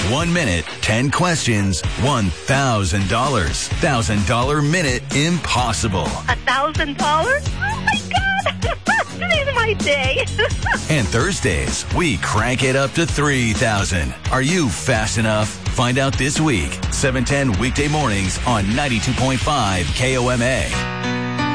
1 minute, 10 questions, $1,000. $1,000 minute impossible. $1,000? Oh my God! Today's my day. And Thursdays, we crank it up to $3,000. Are you fast enough? Find out this week. 7:10 weekday mornings on 92.5 KOMA.